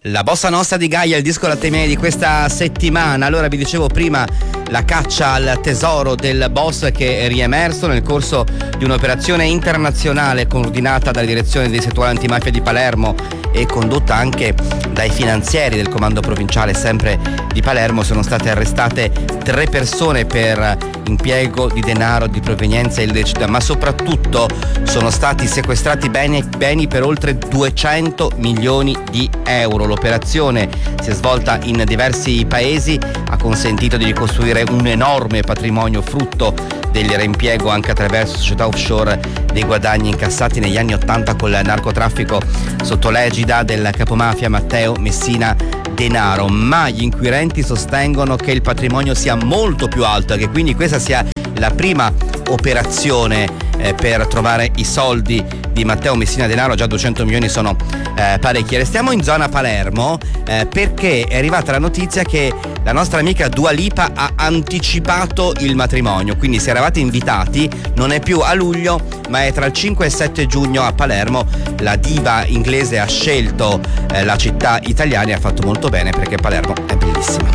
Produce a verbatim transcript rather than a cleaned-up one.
La bossa nostra di Gaia, il disco latte miei di questa settimana. Allora, vi dicevo prima, la caccia al tesoro del boss che è riemerso nel corso di un'operazione internazionale coordinata dalla direzione dei settori antimafia di Palermo e condotta anche dai finanzieri del comando provinciale sempre di Palermo. Sono state arrestate tre persone per impiego di denaro di provenienza illecita, ma soprattutto sono stati sequestrati beni, beni per oltre duecento milioni di euro. L'operazione si è svolta in diversi paesi, ha consentito di ricostruire un enorme patrimonio frutto del reimpiego anche attraverso società offshore dei guadagni incassati negli anni ottanta col narcotraffico sotto l'egida del capomafia Matteo Messina Denaro. Ma gli inquirenti sostengono che il patrimonio sia molto più alto e che quindi questa sia la prima operazione eh, per trovare i soldi di Matteo Messina Denaro. Già duecento milioni sono eh, parecchi. Restiamo in zona Palermo eh, perché è arrivata la notizia che la nostra amica Dua Lipa ha anticipato il matrimonio, quindi se eravate invitati non è più a luglio ma è tra il cinque e il sette giugno a Palermo. La diva inglese ha scelto eh, la città italiana e ha fatto molto bene perché Palermo è bellissima.